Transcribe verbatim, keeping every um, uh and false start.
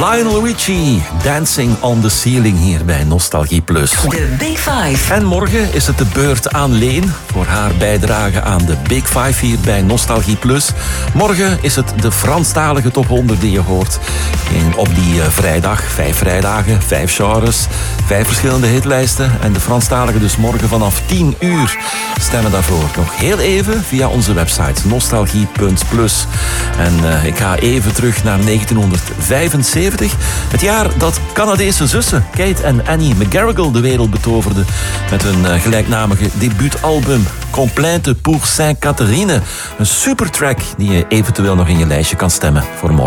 Lionel Richie, Dancing on the Ceiling hier bij Nostalgie Plus. De Big Five. En morgen is het de beurt aan Leen voor haar bijdrage aan de Big Five hier bij Nostalgie Plus. Morgen is het de Franstalige top honderd die je hoort. En op die uh, vrijdag, vijf vrijdagen, vijf genres, vijf verschillende hitlijsten. En de Franstalige dus morgen vanaf tien uur. Stemmen daarvoor nog heel even via onze website nostalgie punt plus. En uh, ik ga even terug naar negentienhonderdvijfenzeventig. Het jaar dat Canadese zussen Kate en Annie McGarrigle de wereld betoverden met hun uh, gelijknamige debuutalbum Complainte pour Sainte-Catherine. Een supertrack die je eventueel nog in je lijstje kan stemmen voor morgen.